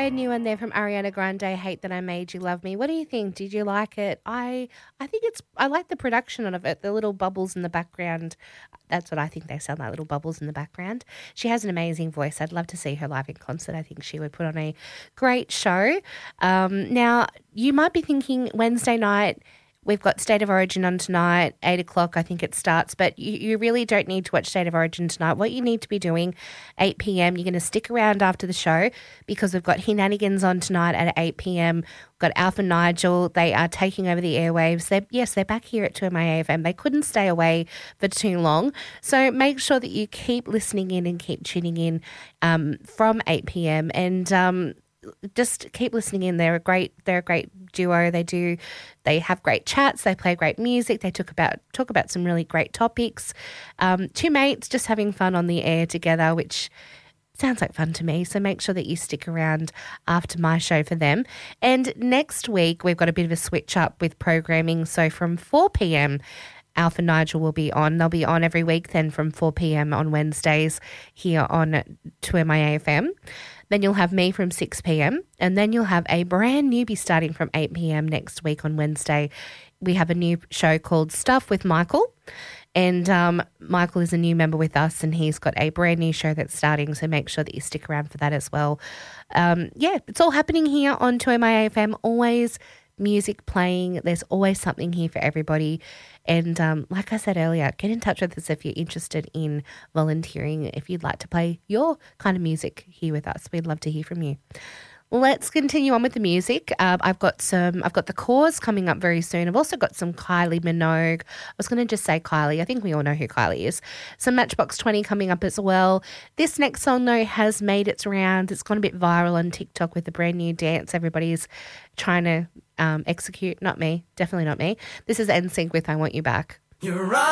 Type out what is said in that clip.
brand new one there from Ariana Grande, Hate That I Made You Love Me. What do you think? Did you like it? I think I like the production of it, the little bubbles in the background. That's what I think they sound like, little bubbles in the background. She has an amazing voice. I'd love to see her live in concert. I think she would put on a great show. Now, you might be thinking Wednesday night, we've got State of Origin on tonight, 8 o'clock I think it starts, but you really don't need to watch State of Origin tonight. What you need to be doing, 8 p.m, you're going to stick around after the show because we've got Hinanigans on tonight at 8 p.m. We've got Alf and Nigel. They are taking over the airwaves. They're back here at 2MIA-FM. They couldn't stay away for too long. So make sure that you keep listening in and keep tuning in from 8 p.m. and just keep listening in. They're a great duo. They have great chats. They play great music. They talk about some really great topics. Two mates just having fun on the air together, which sounds like fun to me. So make sure that you stick around after my show for them. And next week we've got a bit of a switch up with programming. So from 4 p.m. Alf and Nigel will be on. They'll be on every week then from 4 p.m. on Wednesdays here on 2MIA-FM. Then you'll have me from 6 p.m. and then you'll have a brand newbie starting from 8 p.m. next week on Wednesday. We have a new show called Stuff with Michael, and Michael is a new member with us and he's got a brand new show that's starting, so make sure that you stick around for that as well. It's all happening here on 2MIA-FM, always music playing. There's always something here for everybody. And like I said earlier, get in touch with us if you're interested in volunteering, if you'd like to play your kind of music here with us. We'd love to hear from you. Let's continue on with the music. I've got The Cause coming up very soon. I've also got some Kylie Minogue. I was going to just say Kylie. I think we all know who Kylie is. Some Matchbox 20 coming up as well. This next song, though, has made its rounds. It's gone a bit viral on TikTok with the brand new dance everybody's trying to execute. Not me. Definitely not me. This is NSYNC with I Want You Back. You're right.